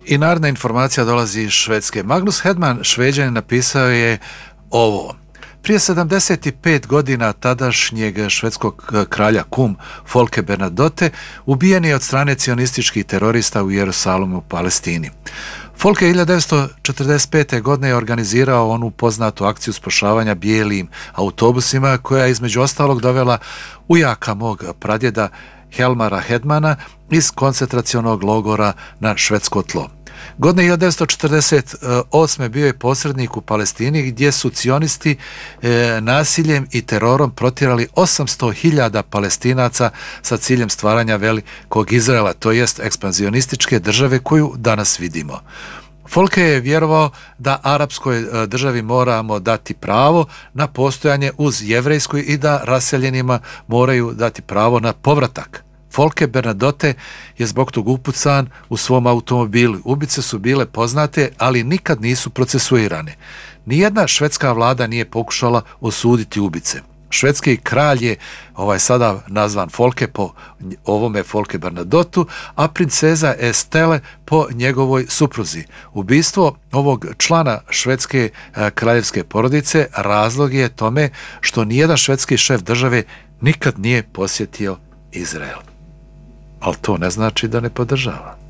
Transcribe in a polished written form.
I naredna informacija dolazi iz Švedske. Magnus Hedman, Šveđanin, napisao je ovo. Prije 75 godina tadašnjeg švedskog kralja Kum Folke Bernadotte ubijen je od strane cionističkih terorista u Jerusalimu u Palestini. Folke 1945. godine je organizirao onu poznatu akciju spašavanja bijelim autobusima koja je između ostalog dovela ujaka mog pradjeda Hjalmara Hedmana iz koncentracionog logora na švedsko tlo. Godine 1948. bio je posrednik u Palestini gdje su cionisti nasiljem i terorom protjerali 800.000 Palestinaca sa ciljem stvaranja velikog Izraela, to jest ekspanzionističke države koju danas vidimo. Folke je vjerovao da arapskoj državi moramo dati pravo na postojanje uz jevrejsku i da raseljenima moraju dati pravo na povratak. Folke Bernadotte je zbog tog upucan u svom automobilu. Ubice su bile poznate, ali nikad nisu procesuirane. Nijedna švedska vlada nije pokušala osuditi ubice. Švedski kralj je sada nazvan Folke po ovome Folke Bernadottu, a princeza Estelle po njegovoj supruzi. Ubistvo ovog člana švedske kraljevske porodice razlog je tome što nijedan švedski šef države nikad nije posjetio Izrael. Ali to ne znači da ne podržava.